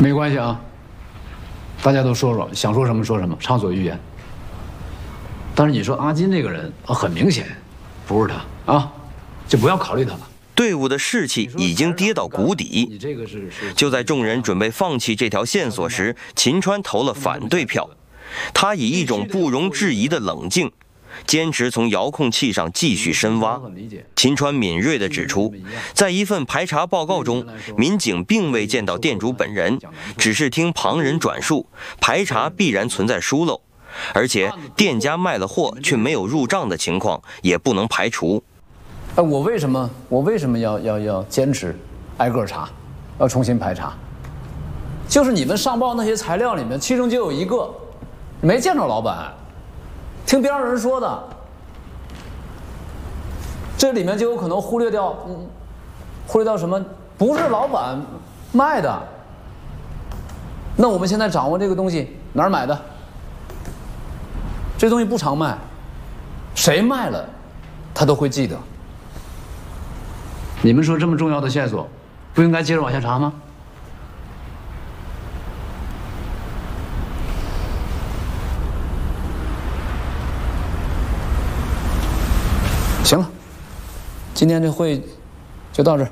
没关系啊，大家都说说，想说什么说什么，畅所欲言。但是你说阿金这个人很明显不是他啊，就不要考虑他了。 队伍的士气已经跌到谷底。就在众人准备放弃这条线索时，秦川投了反对票。他以一种不容置疑的冷静，坚持从遥控器上继续深挖。秦川敏锐地指出，在一份排查报告中，民警并未见到店主本人，只是听旁人转述，排查必然存在疏漏，而且店家卖了货却没有入账的情况也不能排除。 我为什么要坚持挨个查，要重新排查？就是你们上报那些材料里面，其中就有一个没见着老板，听边上人说的，这里面就有可能忽略掉什么？不是老板卖的。那我们现在掌握这个东西哪儿买的？这东西不常卖，谁卖了，他都会记得。你们说这么重要的线索，不应该接着往下查吗？行了，今天这会就到这儿。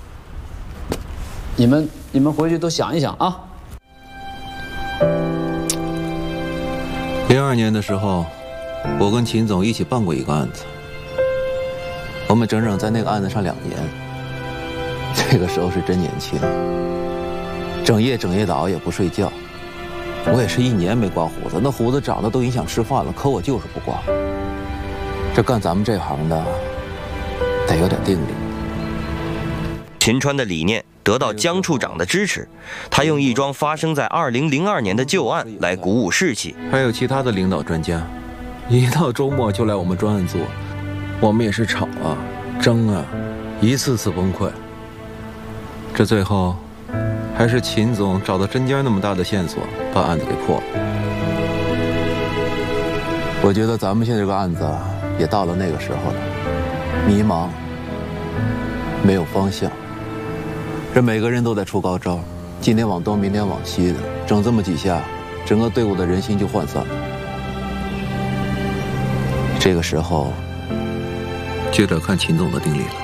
你们回去都想一想啊。 02年的时候，我跟秦总一起办过一个案子，我们整整在那个案子上2年。这个时候是真年轻，整夜的熬夜不睡觉。我也是1年没刮胡子，那胡子长得都影响吃饭了，可我就是不刮。这干咱们这行的，得有点定力。 秦川的理念得到江处长的支持，他用一桩发生在2002年的旧案来鼓舞士气。 还有其他的领导专家，一到周末就来我们专案做，我们也是吵啊、争啊，一次次崩溃。这最后，还是秦总找到针尖那么大的线索，把案子给破了。我觉得咱们现在这个案子也到了那个时候了，迷茫，没有方向。这每个人都在出高招，今天往东，明天往西的，整这么几下，整个队伍的人心就涣散了。这个时候，就得看秦总的定力了。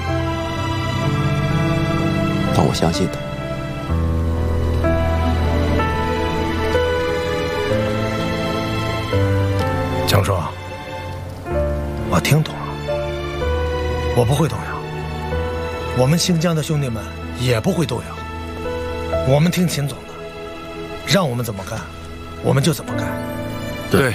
但我相信他。 江叔，我听懂了，我不会动摇，我们新疆的兄弟们也不会动摇，我们听秦总的，让我们怎么干，我们就怎么干。 对。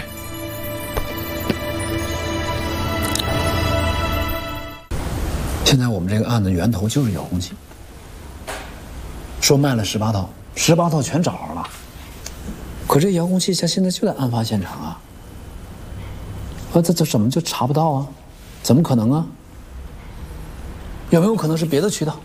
现在我们这个案子源头就是遥控器，说卖了18套，18套全找着了，可这遥控器它现在就在案发现场啊。这怎么就查不到啊？怎么可能啊？有没有可能是别的渠道？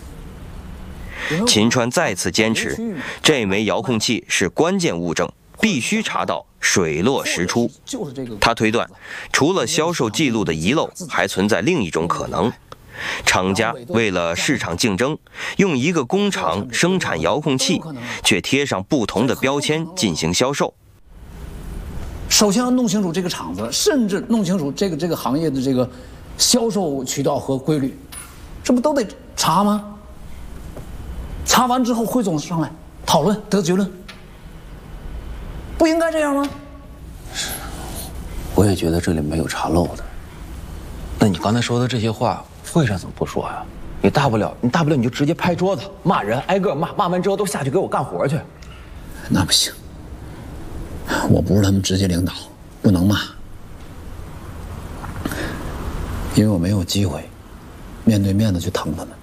秦川再次坚持，这枚遥控器是关键物证，必须查到水落石出。他推断，除了销售记录的遗漏，还存在另一种可能。厂家为了市场竞争，用一个工厂生产遥控器，却贴上不同的标签进行销售。 首先要弄清楚这个厂子，甚至弄清楚这个行业的这个销售渠道和规律，这不都得查吗？查完之后，汇总上来讨论得结论，不应该这样吗？ 我也觉得这里没有查漏的。那你刚才说的这些话，会上怎么不说呀？你大不了你就直接拍桌子骂人，挨个骂，骂完之后都下去给我干活去。 那不行。我不是他们直接领导，不能骂，因为我没有机会面对面的去疼他们。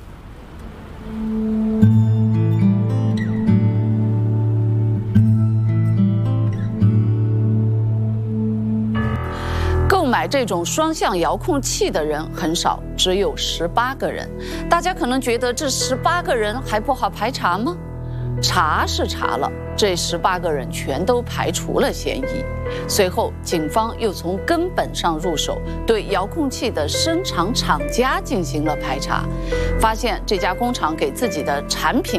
购买这种双向遥控器的人很少，只有18个人。大家可能觉得这18个人还不好排查吗？查是查了，这18个人全都排除了嫌疑。随后，警方又从根本上入手，对遥控器的生产厂家进行了排查，发现这家工厂给自己的产品